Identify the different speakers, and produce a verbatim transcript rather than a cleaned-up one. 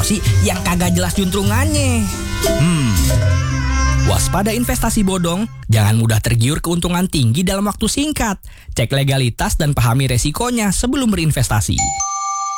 Speaker 1: promosi yang kagak jelas juntrungannya. Hmm, waspada investasi bodong, jangan mudah tergiur keuntungan tinggi dalam waktu singkat. Cek legalitas dan pahami resikonya sebelum berinvestasi.